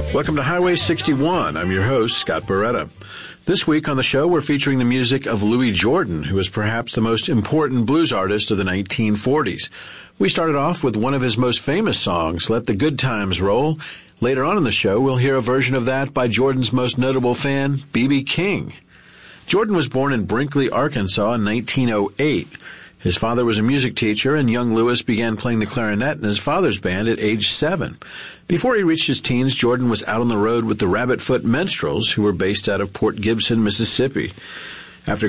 Welcome to Highway 61. I'm your host, Scott Barretta. This week on the show, we're featuring the music of Louis Jordan, who is perhaps the most important blues artist of the 1940s. We started off with one of his most famous songs, Let the Good Times Roll. Later on in the show, we'll hear a version of that by Jordan's most notable fan, B.B. King. Jordan was born in Brinkley, Arkansas in 1908. His father was a music teacher, and young Louis began playing the clarinet in his father's band at age 7. Before he reached his teens, Jordan was out on the road with the Rabbitfoot Minstrels, who were based out of Port Gibson, Mississippi.